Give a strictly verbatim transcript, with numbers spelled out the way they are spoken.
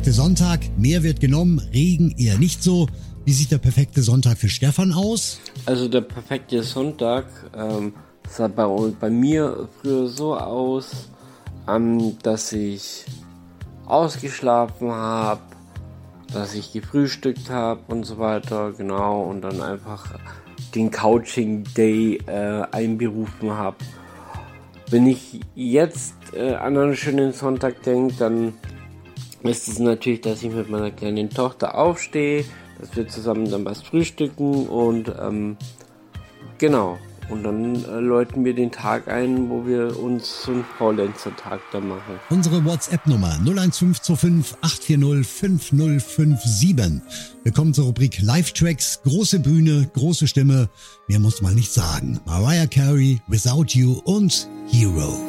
perfekte Sonntag, mehr wird genommen, Regen eher nicht so. Wie sieht der perfekte Sonntag für Stefan aus? Also der perfekte Sonntag ähm, sah bei, bei mir früher so aus, ähm, dass ich ausgeschlafen habe, dass ich gefrühstückt habe und so weiter, genau, und dann einfach den Couching Day äh, einberufen habe. Wenn ich jetzt äh, an einen schönen Sonntag denke, dann ist es natürlich, dass ich mit meiner kleinen Tochter aufstehe, dass wir zusammen dann was frühstücken und ähm, genau. Und dann äh, läuten wir den Tag ein, wo wir uns so einen Faulenzer-Tag da machen. Unsere WhatsApp-Nummer null eins fünf zwei fünf acht vier null fünf null fünf sieben. Wir kommen zur Rubrik Live-Tracks. Große Bühne, große Stimme. Mehr muss man nicht sagen. Mariah Carey, Without You und Hero.